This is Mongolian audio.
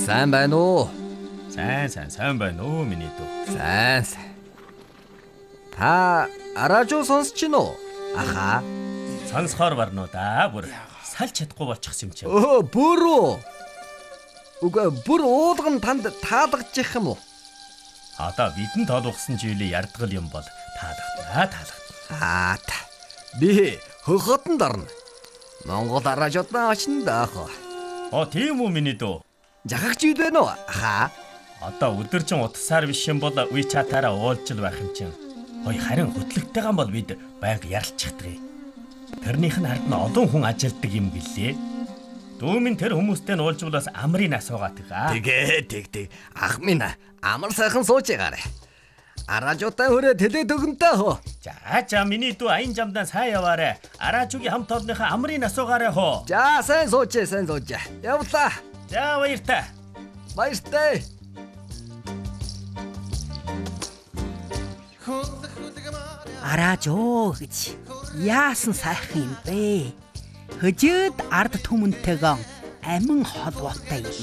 Сайн байна уу? Сайн байна уу миний дүү. Сайн. Та радио сонсч гин үү? Аха. Сонсохоор барнуу да бүр салж чадахгүй болчихсон юм чи. Бүр үү? Үгүй бүр уулган танд таалагдчих юм уу? Одоо бидэн тоолгосон жилийн ярдгал юм бол таалагдана. Би хөхөтөнд орно. Монгол радиотаа очно даах. Тийм үү миний дүү. Жахагч юу вэ нөө? Аха. Одоо өдөржин утасаар биш юм бол WeChat-аараа уулзал байх юм чинь. Харин хөтлөгтэйгэн бол бид байнга ярилцчихдаг. Тэрнийх нь хард нь олон хүн ажилтдаг юм гэлээ. Дүүмийн тэр хүмүүстэй нь уулзвал бас амрын асуугаад байгаа. Тэг. Ах минь амар сайхан сууж байгаарэ. Радиотаа хүрээ тэлээд өгөнтэй хөө. За миний дүү аян жамдаа сайн яваарэ. Аражуугийн хамт олонныхаа амрын асуугаарэ хөө. За сайн сууж. Явлаа. За баяртай. Баяртай. Аражуу гэж яасан сайхан юм бэ? Хөжөөд ард түмэнтэйгэн амин холбоотой юм.